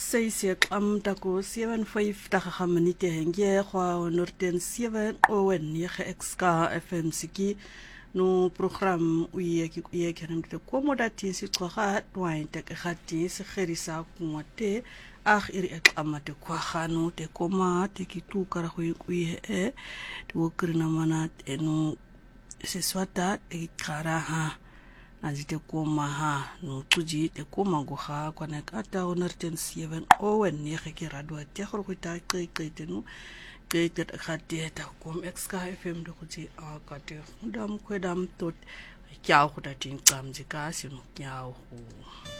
6 tako 75 daga minute henge kwa norten 7 owen yege exka FM siki no program uye kenem de komodati si tsoga twain te gati se gerisa kumate ag iri eklamate kwa gano te koma te kitu kara go uye te wokrina mana eno se swata te kara ha Azite koma ha no tuji te koma go ha kwana kata onerten 7 owen ni ke radwa te khor ko ta te no te khate ta kom exka FM do kuji a kate ndam kwedam tot kyao ko ta tin kam jika sinu kyao